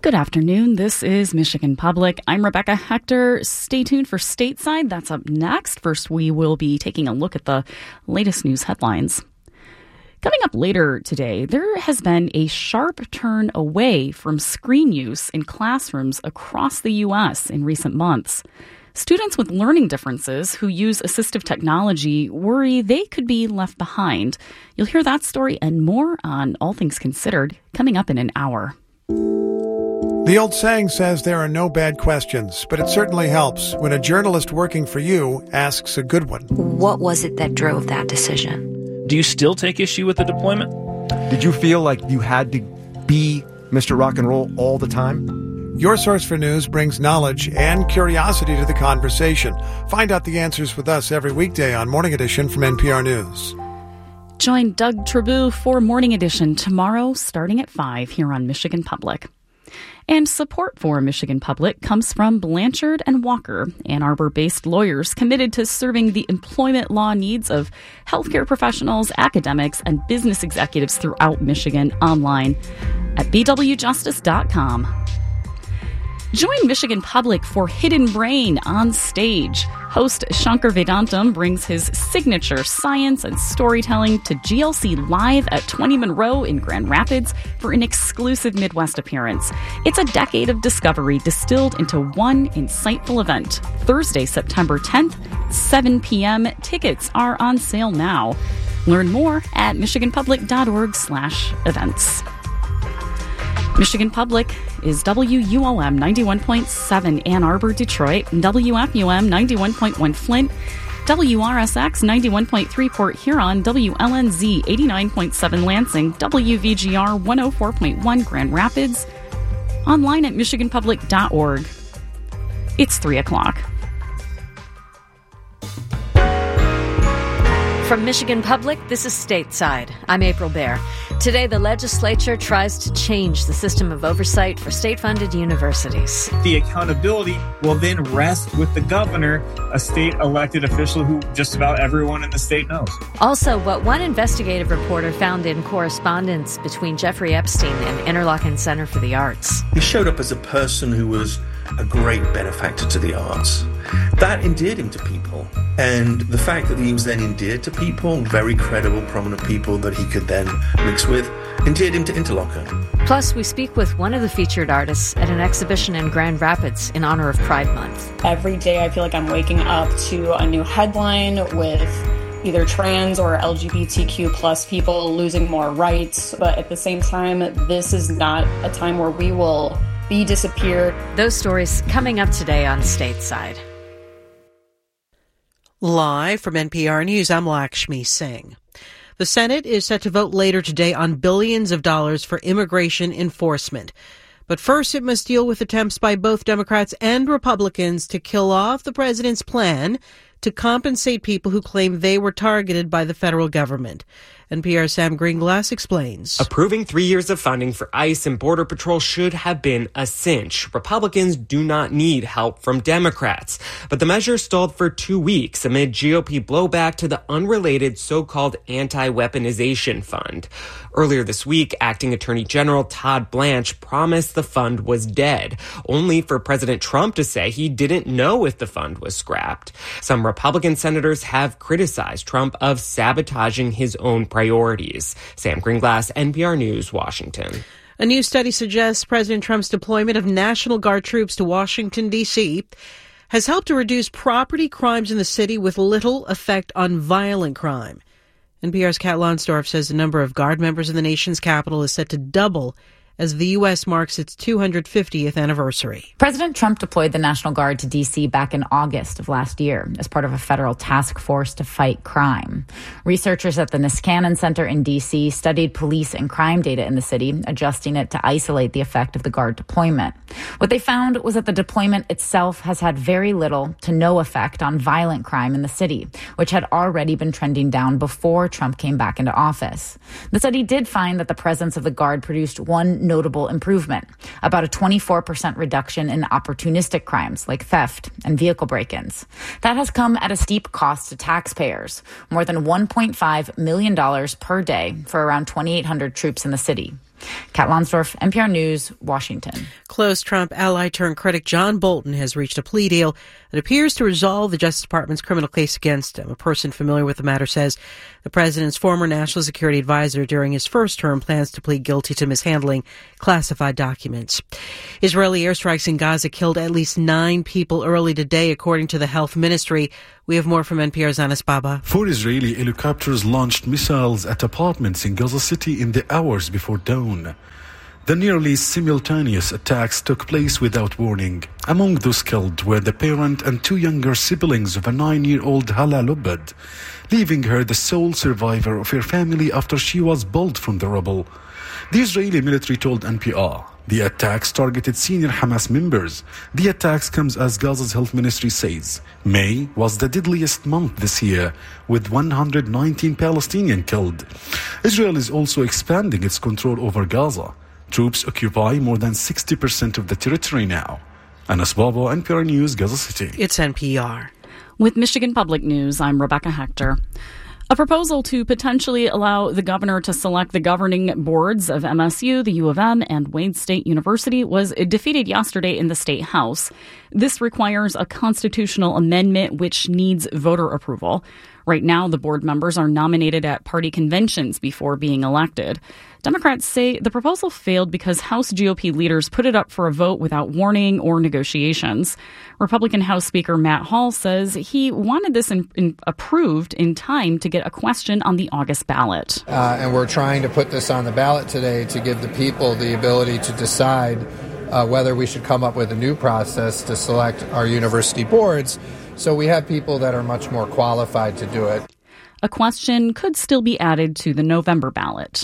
Good afternoon. This is Michigan Public. I'm Rebecca Hector. Stay tuned for Stateside. That's up next. First, we will be taking a look at the latest news headlines. Coming up later today, there has been a sharp turn away from screen use in classrooms across the U.S. in recent months. Students with learning differences who use assistive technology worry they could be left behind. You'll hear that story and more on All Things Considered coming up in an hour. The old saying says there are no bad questions, but it certainly helps when a journalist working for you asks a good one. What was it that drove that decision? Do you still take issue with the deployment? Did you feel like you had to be Mr. Rock and Roll all the time? Your Source for News brings knowledge and curiosity to the conversation. Find out the answers with us every weekday on Morning Edition from NPR News. Join Doug Trabue for Morning Edition tomorrow starting at 5 here on Michigan Public. And support for Michigan Public comes from Blanchard and Walker, Ann Arbor-based lawyers committed to serving the employment law needs of healthcare professionals, academics, and business executives throughout Michigan online at bwjustice.com. Join Michigan Public for Hidden Brain on Stage. Host Shankar Vedantam brings his signature science and storytelling to GLC Live at 20 Monroe in Grand Rapids for an exclusive Midwest appearance. It's a decade of discovery distilled into one insightful event. Thursday, September 10th, 7 p.m. Tickets are on sale now. Learn more at michiganpublic.org/events. Michigan Public is WUOM 91.7 Ann Arbor, Detroit, WFUM 91.1 Flint, WRSX 91.3 Port Huron, WLNZ 89.7 Lansing, WVGR 104.1 Grand Rapids, online at michiganpublic.org. It's 3 o'clock. From Michigan Public, this is Stateside. I'm April Baer. Today, the legislature tries to change the system of oversight for state-funded universities. The accountability will then rest with the governor, a state elected official who just about everyone in the state knows. Also, what one investigative reporter found in correspondence between Jeffrey Epstein and Interlochen Center for the Arts. He showed up as a person who was a great benefactor to the arts. That endeared him to people. And the fact that he was then endeared to people, very credible, prominent people that he could then mix with, endeared him to Interlochen. Plus, we speak with one of the featured artists at an exhibition in Grand Rapids in honor of Pride Month. Every day I feel like I'm waking up to a new headline with either trans or LGBTQ plus people losing more rights. But at the same time, this is not a time where we will be disappeared. Those stories coming up today on Stateside. Live from NPR News, I'm Lakshmi Singh. The Senate is set to vote later today on billions of dollars for immigration enforcement. But first, it must deal with attempts by both Democrats and Republicans to kill off the president's plan to compensate people who claim they were targeted by the federal government. NPR's Sam Greenglass explains. Approving 3 years of funding for ICE and Border Patrol should have been a cinch. Republicans do not need help from Democrats. But the measure stalled for 2 weeks amid GOP blowback to the unrelated so-called anti-weaponization fund. Earlier this week, Acting Attorney General Todd Blanche promised the fund was dead, only for President Trump to say he didn't know if the fund was scrapped. Some Republican senators have criticized Trump of sabotaging his own priorities. Sam Greenglass, NPR News, Washington. A new study suggests President Trump's deployment of National Guard troops to Washington, D.C. has helped to reduce property crimes in the city with little effect on violent crime. NPR's Kat Lonsdorf says the number of Guard members in the nation's capital is set to double as the U.S. marks its 250th anniversary. President Trump deployed the National Guard to D.C. back in August of last year as part of a federal task force to fight crime. Researchers at the Niskanen Center in D.C. studied police and crime data in the city, adjusting it to isolate the effect of the Guard deployment. What they found was that the deployment itself has had very little to no effect on violent crime in the city, which had already been trending down before Trump came back into office. The study did find that the presence of the Guard produced one notable improvement, about a 24% reduction in opportunistic crimes like theft and vehicle break-ins. That has come at a steep cost to taxpayers, more than $1.5 million per day for around 2,800 troops in the city. Kat Lonsdorf, NPR News, Washington. Close Trump ally turned critic John Bolton has reached a plea deal that appears to resolve the Justice Department's criminal case against him. A person familiar with the matter says the president's former national security advisor during his first term plans to plead guilty to mishandling classified documents. Israeli airstrikes in Gaza killed at least 9 people early today, according to the health ministry. We have more from NPR's Anas Baba. 4 Israeli helicopters launched missiles at apartments in Gaza City in the hours before dawn. The nearly simultaneous attacks took place without warning. Among those killed were the parent and 2 younger siblings of a 9-year-old Hala Lubad, leaving her the sole survivor of her family after she was pulled from the rubble. The Israeli military told NPR the attacks targeted senior Hamas members. The attacks comes as Gaza's health ministry says May was the deadliest month this year, with 119 Palestinians killed. Israel is also expanding its control over Gaza. Troops occupy more than 60% of the territory now. Anas Baba, NPR News, Gaza City. It's NPR. With Michigan Public News, I'm Rebecca Hector. A proposal to potentially allow the governor to select the governing boards of MSU, the U of M, and Wayne State University was defeated yesterday in the State House. This requires a constitutional amendment which needs voter approval. Right now, the board members are nominated at party conventions before being elected. Democrats say the proposal failed because House GOP leaders put it up for a vote without warning or negotiations. Republican House Speaker Matt Hall says he wanted this approved in time to get a question on the August ballot. And we're trying to put this on the ballot today to give the people the ability to decide whether we should come up with a new process to select our university boards. So we have people that are much more qualified to do it. A question could still be added to the November ballot.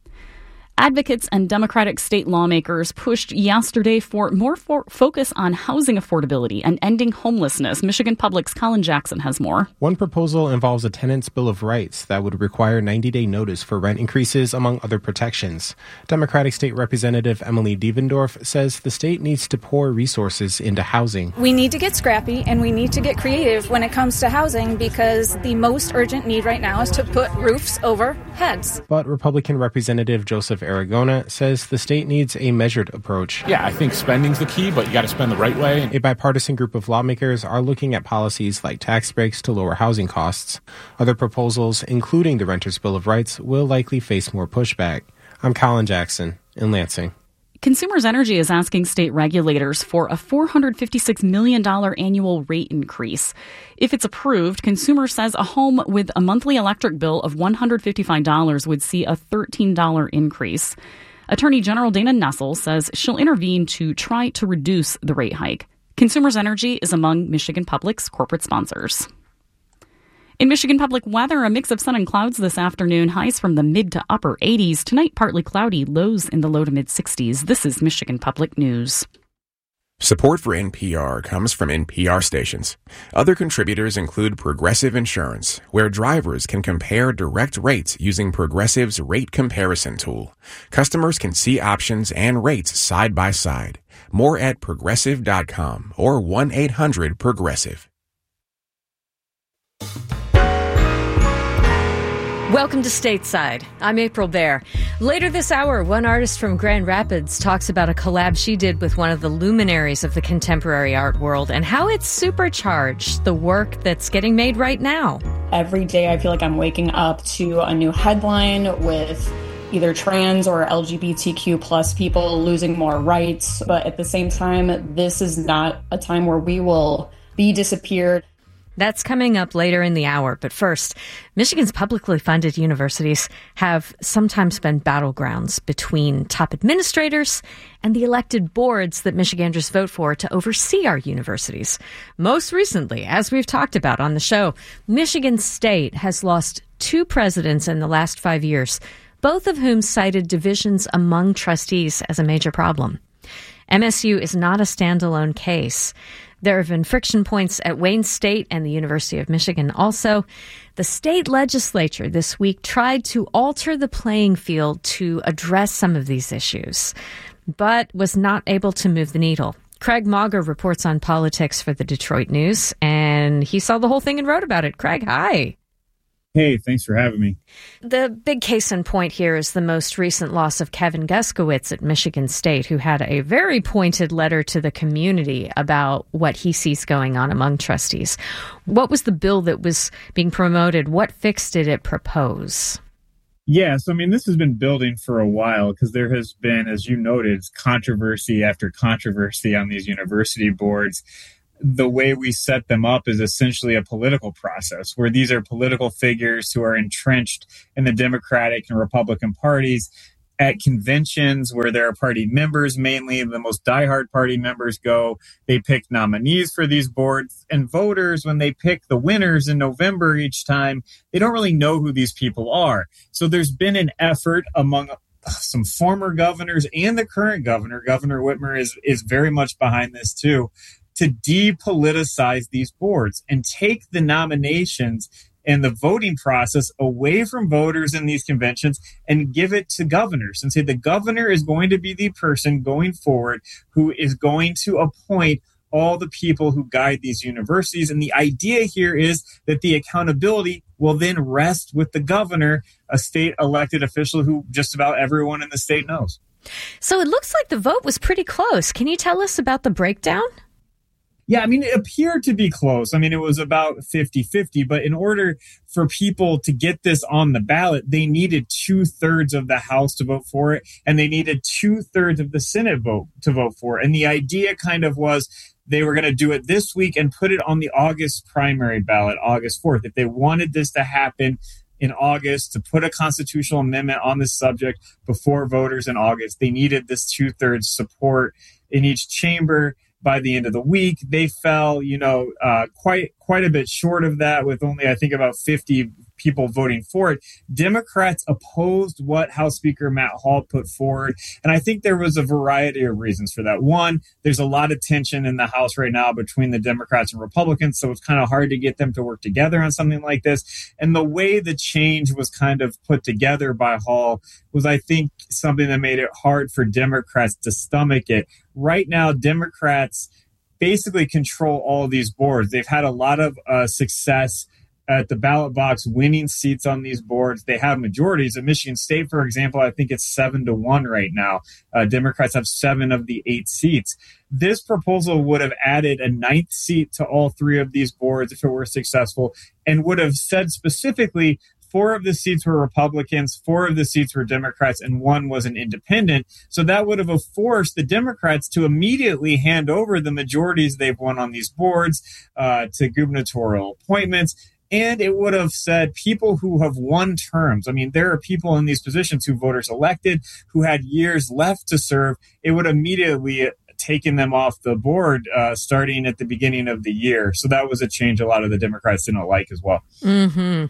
Advocates and Democratic state lawmakers pushed yesterday for more focus on housing affordability and ending homelessness. Michigan Public's Colin Jackson has more. One proposal involves a tenant's bill of rights that would require 90-day notice for rent increases, among other protections. Democratic State Representative Emily Devendorf says the state needs to pour resources into housing. We need to get scrappy and we need to get creative when it comes to housing because the most urgent need right now is to put roofs over heads. But Republican Representative Joseph Aragona says the state needs a measured approach. Yeah, I think spending's the key, but you got to spend the right way. A bipartisan group of lawmakers are looking at policies like tax breaks to lower housing costs. Other proposals, including the Renters' Bill of Rights, will likely face more pushback. I'm Colin Jackson in Lansing. Consumers Energy is asking state regulators for a $456 million annual rate increase. If it's approved, Consumers says a home with a monthly electric bill of $155 would see a $13 increase. Attorney General Dana Nessel says she'll intervene to try to reduce the rate hike. Consumers Energy is among Michigan Public's corporate sponsors. In Michigan Public weather, a mix of sun and clouds this afternoon, highs from the mid to upper 80s. Tonight, partly cloudy, lows in the low to mid 60s. This is Michigan Public News. Support for NPR comes from NPR stations. Other contributors include Progressive Insurance, where drivers can compare direct rates using Progressive's rate comparison tool. Customers can see options and rates side by side. More at progressive.com or 1-800-PROGRESSIVE. Welcome to Stateside. I'm April Baer. Later this hour, one artist from Grand Rapids talks about a collab she did with one of the luminaries of the contemporary art world and how it's supercharged the work that's getting made right now. Every day I feel like I'm waking up to a new headline with either trans or LGBTQ plus people losing more rights. But at the same time, this is not a time where we will be disappeared. That's coming up later in the hour. But first, Michigan's publicly funded universities have sometimes been battlegrounds between top administrators and the elected boards that Michiganders vote for to oversee our universities. Most recently, as we've talked about on the show, Michigan State has lost 2 presidents in the last 5 years, both of whom cited divisions among trustees as a major problem. MSU is not a standalone case. There have been friction points at Wayne State and the University of Michigan also. The state legislature this week tried to alter the playing field to address some of these issues, but was not able to move the needle. Craig Mauger reports on politics for the Detroit News, and he saw the whole thing and wrote about it. Craig, hi. Hey, thanks for having me. The big case in point here is the most recent loss of Kevin Guskiewicz at Michigan State, who had a very pointed letter to the community about what he sees going on among trustees. What was the bill that was being promoted? What fix did it propose? Yeah, so this has been building for a while because there has been, as you noted, controversy after controversy on these university boards. The way we set them up is essentially a political process where these are political figures who are entrenched in the Democratic and Republican parties at conventions where there are party members, mainly the most diehard party members go. They pick nominees for these boards, and voters, when they pick the winners in November each time, they don't really know who these people are. So there's been an effort among some former governors and the current governor, Governor Whitmer is very much behind this too, to depoliticize these boards and take the nominations and the voting process away from voters in these conventions and give it to governors and say the governor is going to be the person going forward who is going to appoint all the people who guide these universities. And the idea here is that the accountability will then rest with the governor, a state elected official who just about everyone in the state knows. So it looks like the vote was pretty close. Can you tell us about the breakdown? Yeah, it appeared to be close. It was about 50-50, but in order for people to get this on the ballot, they needed 2/3 of the House to vote for it, and they needed 2/3 of the Senate to vote for it. And the idea kind of was they were going to do it this week and put it on the August primary ballot, August 4th. If they wanted this to happen in August, to put a constitutional amendment on this subject before voters in August, they needed this 2/3 support in each chamber. By the end of the week, they fell, quite a bit short of that, with only, I think, about 50 people voting for it. Democrats opposed what House Speaker Matt Hall put forward, and I think there was a variety of reasons for that. One, there's a lot of tension in the House right now between the Democrats and Republicans, so it's kind of hard to get them to work together on something like this. And the way the change was kind of put together by Hall was, I think, something that made it hard for Democrats to stomach it. Right now, Democrats basically control all of these boards. They've had a lot of success at the ballot box winning seats on these boards. They have majorities. At Michigan State, for example, I think it's 7-1 right now. Democrats have 7 of the 8 seats. This proposal would have added a 9th seat to all 3 of these boards if it were successful, and would have said specifically 4 of the seats were Republicans, 4 of the seats were Democrats, and 1 was an independent. So that would have forced the Democrats to immediately hand over the majorities they've won on these boards to gubernatorial appointments. And it would have said people who have won terms. There are people in these positions who voters elected who had years left to serve. It would immediately taken them off the board starting at the beginning of the year. So that was a change a lot of the Democrats didn't like as well. Mm-hmm.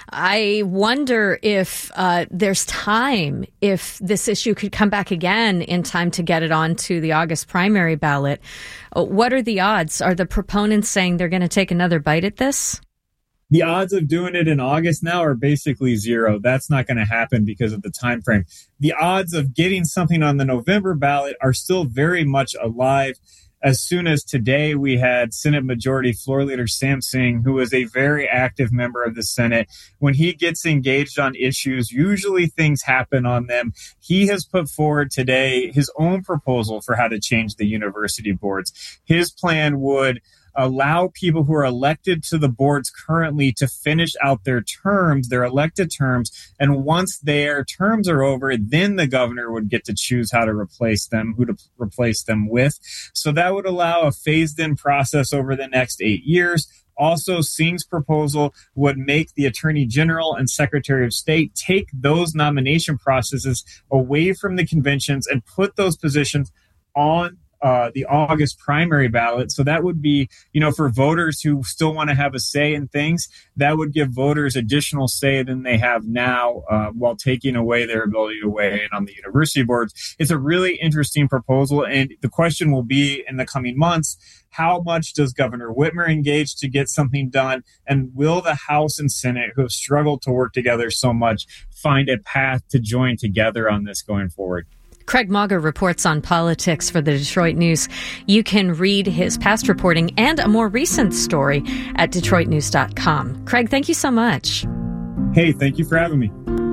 I wonder if there's time, if this issue could come back again in time to get it onto the August primary ballot. What are the odds? Are the proponents saying they're going to take another bite at this? The odds of doing it in August now are basically 0. That's not going to happen because of the time frame. The odds of getting something on the November ballot are still very much alive. As soon as today, we had Senate Majority Floor Leader Sam Singh, who is a very active member of the Senate. When he gets engaged on issues, usually things happen on them. He has put forward today his own proposal for how to change the university boards. His plan would allow people who are elected to the boards currently to finish out their terms, their elected terms, and once their terms are over, then the governor would get to choose how to replace them, who to replace them with. So that would allow a phased-in process over the next 8 years. Also, Singh's proposal would make the Attorney General and Secretary of State take those nomination processes away from the conventions and put those positions on the August primary ballot. So that would be, for voters who still want to have a say in things, that would give voters additional say than they have now while taking away their ability to weigh in on the university boards. It's a really interesting proposal. And the question will be in the coming months, how much does Governor Whitmer engage to get something done? And will the House and Senate, who have struggled to work together so much, find a path to join together on this going forward? Craig Mauger reports on politics for the Detroit News. You can read his past reporting and a more recent story at DetroitNews.com. Craig, thank you so much. Hey, thank you for having me.